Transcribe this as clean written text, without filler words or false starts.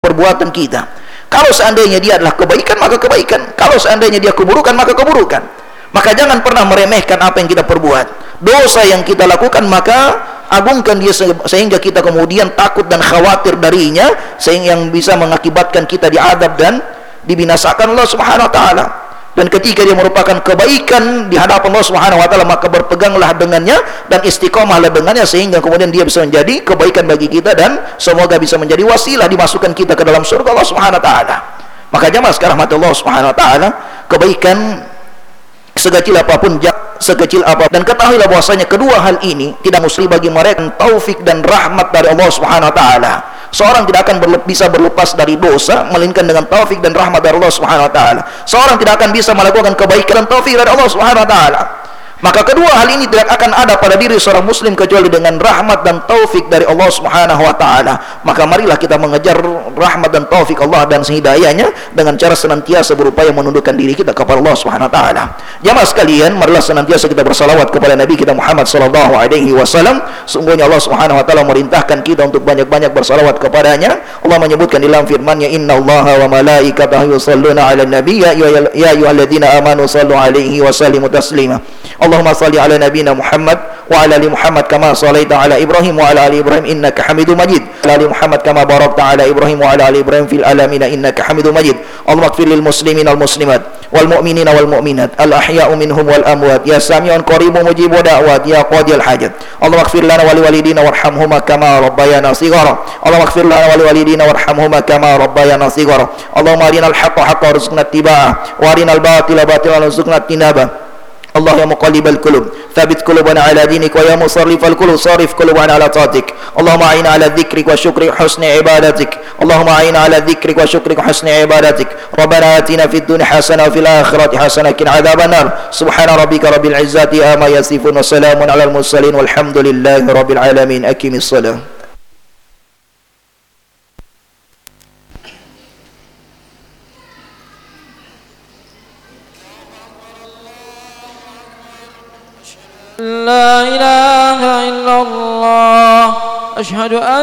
perbuatan kita. Kalau seandainya dia adalah kebaikan, maka kebaikan. Kalau seandainya dia keburukan, maka keburukan. Maka jangan pernah meremehkan apa yang kita perbuat. Dosa yang kita lakukan, maka agungkan dia sehingga kita kemudian takut dan khawatir darinya, sehingga yang bisa mengakibatkan kita diadab dan dibinasakan Allah Subhanahu wa taala. Dan ketika dia merupakan kebaikan di hadapan Allah Subhanahu wa taala, maka berpeganglah dengannya dan istiqomahlah dengannya, sehingga kemudian dia bisa menjadi kebaikan bagi kita dan semoga bisa menjadi wasilah dimasukkan kita ke dalam surga Allah Subhanahu wa taala. Maka jamaah sekalian rahmat Allah Subhanahu wa taala, kebaikan sekecil apapun, sekecil apa, dan ketahuilah bahwasanya kedua hal ini tidak mustahil bagi mereka, taufik dan rahmat dari Allah Subhanahu wa taala. Seorang tidak akan bisa berlepas dari dosa melainkan dengan taufik dan rahmat dari Allah Subhanahu wa taala. Seorang tidak akan bisa melakukan kebaikan dan taufik dari Allah Subhanahu wa taala. Maka kedua hal ini tidak akan ada pada diri seorang muslim kecuali dengan rahmat dan taufik dari Allah Subhanahu wa taala. Maka marilah kita mengejar rahmat dan taufik Allah dan hidayahnya dengan cara senantiasa berupaya menundukkan diri kita kepada Allah Subhanahu wa taala. Jamaah sekalian, marilah senantiasa kita bersalawat kepada Nabi kita Muhammad sallallahu alaihi wasallam. Sungguhnya Allah Subhanahu wa taala merintahkan kita untuk banyak-banyak bersalawat kepadanya. Allah menyebutkan dalam firman-Nya, "Innallaha wa malaikatahu yusholluna 'alan nabiy ya ayyuhalladzina amanu shallu 'alaihi wa sallimu taslima." Allahumma salli ala nabiyyina Muhammad wa ala ali Muhammad kama sallaita ala Ibrahim wa ala ali Ibrahim innaka Hamidum Majid. Ala ali Muhammad kama barakta ala Ibrahim wa ala ali Ibrahim fil alamin innaka Hamidum Majid. Allahumma ighfir lil muslimin wal muslimat wal mu'minin wal mu'minat al ahya'u minhum wal amwat ya sami'un qaribun mujibud da'wat ya qadiyal hajat. Allahumma ighfir lana wa liwalidina warhamhuma kama rabbayana shighara. Allahumma ighfir lana wa liwalidina warhamhuma kama rabbayana shighara. Allahumma arinal haqqa haqqan warzuqna ittiba'ah wa arinal batila batilan warzuqna ijtinabah. Allah ya muqallibal qulub thabit qulubana ala dinik wa ya musarrifal qulub sarif qulubana ala taatik. Allahumma a'inna ala dzikrik wa syukrik husni ibadatik. Allahumma a'inna ala dzikrik wa syukrik husni ibadatik. Rabbana atina fid dunya hasanah wa fil akhirati hasanah wa qina adzabannar. Subhana rabbika rabbil izzati amma yasifun wa salamun alal mursalin walhamdulillahi rabbil alamin. Aqimis shalah. لا إله إلا الله أشهد أن